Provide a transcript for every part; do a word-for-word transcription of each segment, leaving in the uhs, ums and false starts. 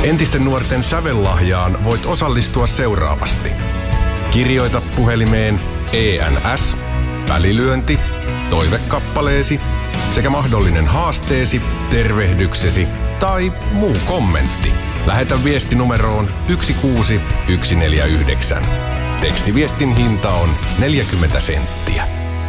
Entisten nuorten sävellahjaan voit osallistua seuraavasti. Kirjoita puhelimeen E N S, välilyönti, toivekappaleesi sekä mahdollinen haasteesi, tervehdyksesi tai muu kommentti. Lähetä viesti numeroon yksi kuusi yksi neljä yhdeksän. Tekstiviestin hinta on neljäkymmentä senttiä.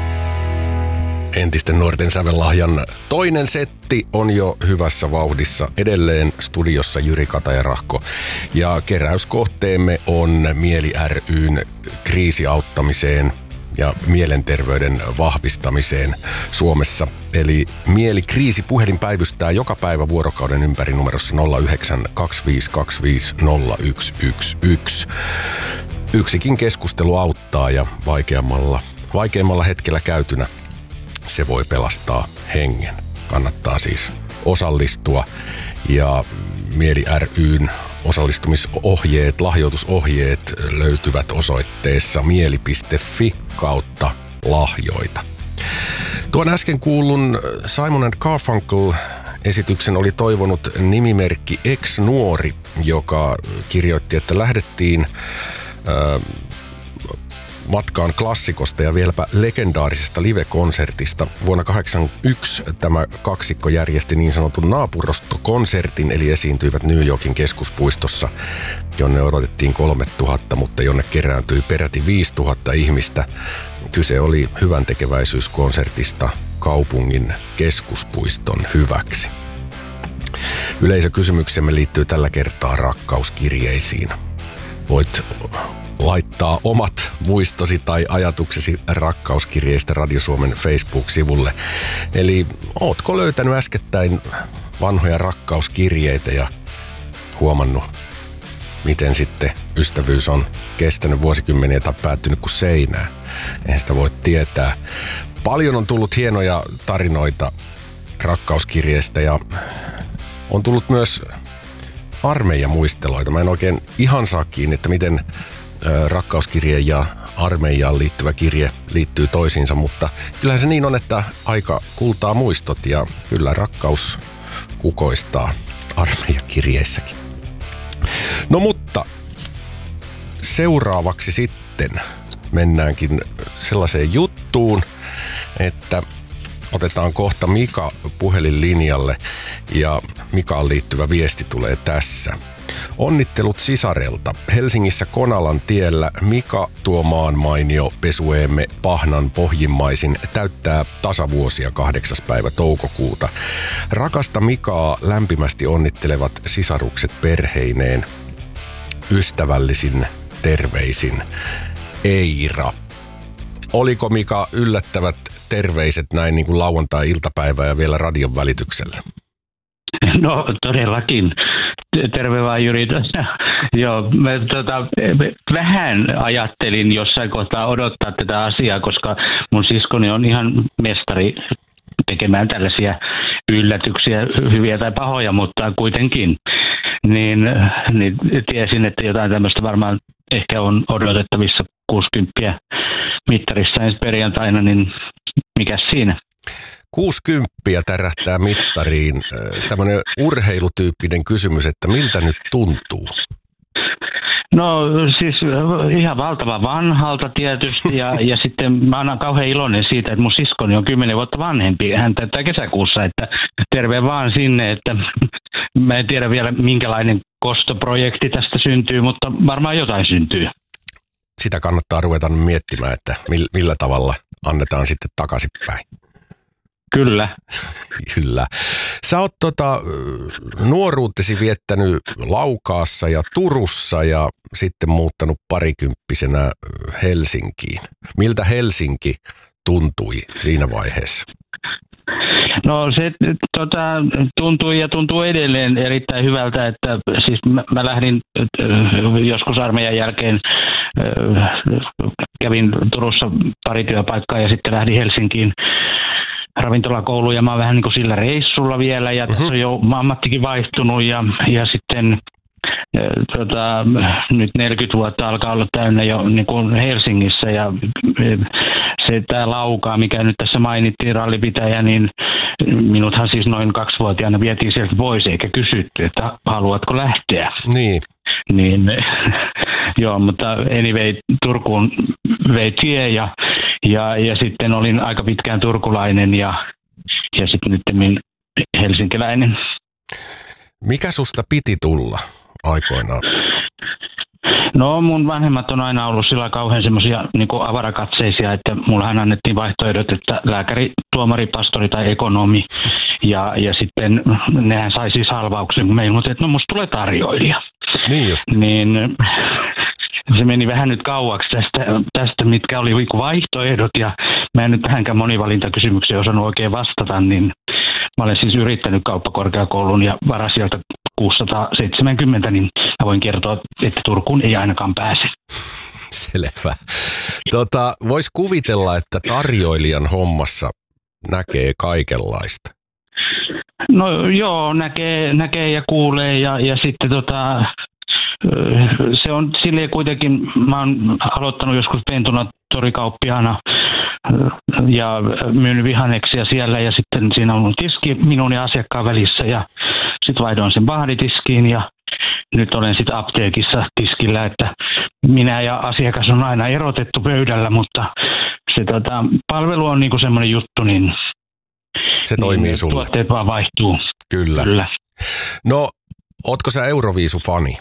Entisten nuorten sävellahjan toinen setti on jo hyvässä vauhdissa. Edelleen studiossa Jyri Katajarahko. Ja keräyskohteemme on Mieli ry:n kriisiauttamiseen ja mielenterveyden vahvistamiseen Suomessa. Eli Mieli Kriisi -puhelin päivystää joka päivä vuorokauden ympäri numerossa nolla yhdeksän kaksi viisi kaksi viisi nolla yksi yksi yksi. Yksikin keskustelu auttaa ja vaikeammalla, vaikeimmalla hetkellä käytynä se voi pelastaa hengen. Kannattaa siis osallistua ja Mieli ry:n osallistumisohjeet, lahjoitusohjeet löytyvät osoitteessa mieli piste fi kautta lahjoita. Tuon äsken kuullun Simon and Garfunkel esityksen oli toivonut nimimerkki Ex-nuori, joka kirjoitti, että lähdettiin äh, matkaan klassikosta ja vieläpä legendaarisesta live-konsertista. Vuonna kahdeksankymmentäyksi tämä kaksikko järjesti niin sanotun naapurustokonsertin, eli esiintyivät New Yorkin keskuspuistossa, jonne odotettiin kolmetuhatta, mutta jonne kerääntyi peräti viisituhatta ihmistä. Kyse oli hyväntekeväisyyskonsertista kaupungin keskuspuiston hyväksi. Yleisökysymyksemme liittyy tällä kertaa rakkauskirjeisiin. Voit laittaa omat muistosi tai ajatuksesi rakkauskirjeistä Radio Suomen Facebook-sivulle. Eli ootko löytänyt äskettäin vanhoja rakkauskirjeitä ja huomannut, miten sitten ystävyys on kestänyt vuosikymmeniä tai päättynyt kuin seinään? Eihän sitä voi tietää. Paljon on tullut hienoja tarinoita rakkauskirjeistä ja on tullut myös armeijamuisteloita. Mä en oikein ihan saa kiinni, että miten rakkauskirje ja armeijaan liittyvä kirje liittyy toisiinsa, mutta kyllähän se niin on, että aika kultaa muistot ja kyllä rakkaus kukoistaa armeijakirjeissäkin. No mutta seuraavaksi sitten mennäänkin sellaiseen juttuun, että otetaan kohta Mika puhelinlinjalle ja Mikaan liittyvä viesti tulee tässä. Onnittelut sisarelta. Helsingissä Konalan tiellä Mika, tuo maan mainio pesueemme Pahnan pohjimmaisin, täyttää tasavuosia kahdeksas päivä toukokuuta. Rakasta Mikaa lämpimästi onnittelevat sisarukset perheineen. Ystävällisin terveisin Eira. Oliko Mika yllättävät terveiset näin niin kuin lauantai-iltapäivä ja vielä radion välityksellä? No todellakin. Terve vaan Jyri. Joo, mä tota, vähän ajattelin jossain kohtaa odottaa tätä asiaa, koska mun siskoni on ihan mestari tekemään tällaisia yllätyksiä, hyviä tai pahoja, mutta kuitenkin. Niin, niin tiesin, että jotain tämmöistä varmaan ehkä on odotettavissa kuusikymmentä mittarissa ensi perjantaina, niin mikäs siinä? kuusikymmentä tärähtää mittariin. Tämmöinen urheilutyyppinen kysymys, että miltä nyt tuntuu? No siis ihan valtava vanhalta tietysti ja, ja sitten mä oon kauhean iloinen siitä, että mun siskoni on kymmenen vuotta vanhempi. Hän täyttää kesäkuussa, että terve vaan sinne, että mä en tiedä vielä minkälainen kostoprojekti tästä syntyy, mutta varmaan jotain syntyy. Sitä kannattaa ruveta miettimään, että millä tavalla annetaan sitten takaisinpäin. Kyllä. Kyllä. Sä oot tota, nuoruutesi viettänyt Laukaassa ja Turussa ja sitten muuttanut parikymppisenä Helsinkiin. Miltä Helsinki tuntui siinä vaiheessa? No se tota, tuntui ja tuntuu edelleen erittäin hyvältä, että siis mä, mä lähdin joskus armeijan jälkeen, kävin Turussa pari työpaikkaa ja sitten lähdin Helsinkiin ravintolakouluun ja mä oon vähän niin kuin sillä reissulla vielä ja tässä on jo ammattikin vaihtunut ja, ja sitten tota, nyt neljäkymmentä vuotta alkaa olla täynnä jo niin kuin Helsingissä ja se tämä Laukaa, mikä nyt tässä mainittiin, rallipitäjä, niin minuthan siis noin kaksivuotiaana vietiin sieltä pois eikä kysytty, että haluatko lähteä. Niin. Niin, joo, mutta anyway, Turkuun vei tie ja, ja, ja sitten olin aika pitkään turkulainen ja, ja sitten nyt helsinkiläinen. Mikä susta piti tulla aikoinaan? No mun vanhemmat on aina ollut sillä kauhean semmoisia niin kuin avarakatseisia, että mullahan annettiin vaihtoehdot, että lääkäri, tuomari, pastori tai ekonomi. Ja, ja sitten nehän sai siis halvauksen, kun me ilmoitin, että no musta tulee tarjoilija. Niin just. Niin se meni vähän nyt kauaksi tästä, tästä mitkä oli vaihtoehdot ja mä en nyt tähänkään monivalintakysymykseen osannut oikein vastata, niin mä olen siis yrittänyt kauppakorkeakoulun ja varasijalta kuusisataaseitsemänkymmentä, niin mä voin kertoa, että Turkuun ei ainakaan pääse. Selvä. Tota, vois kuvitella, että tarjoilijan hommassa näkee kaikenlaista. No joo, näkee, näkee ja kuulee ja, ja sitten tota, se on silleen kuitenkin, mä oon aloittanut joskus pentuna torikauppiaana ja myynyt vihanneksia siellä ja sitten siinä on tiski minun ja asiakkaan välissä ja sitten vaihdoin sen baaritiskiin ja nyt olen sitten apteekissa tiskillä, että minä ja asiakas on aina erotettu pöydällä, mutta se tota, palvelu on niinku semmoinen juttu, niin se toimii niin, sulle. Tuotteet vaan vaihtuu. Kyllä. Kyllä. No, ootko sä Euroviisu-fani?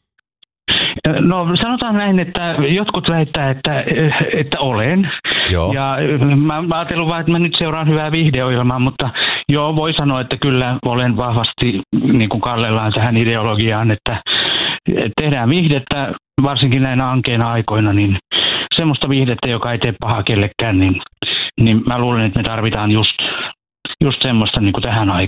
No sanotaan näin, että jotkut väittää, että, että olen. Joo. Ja mä, mä ajattelin vaan, että mä nyt seuraan hyvää viihdeohjelmaa, mutta joo, voi sanoa, että kyllä olen vahvasti niin kuin kallellaan tähän ideologiaan, että tehdään viihdettä, varsinkin näinä ankeina aikoina, niin semmoista viihdettä, joka ei tee pahaa kellekään, niin, niin mä luulen, että me tarvitaan just, just semmoista niin kuin tähän aikaan.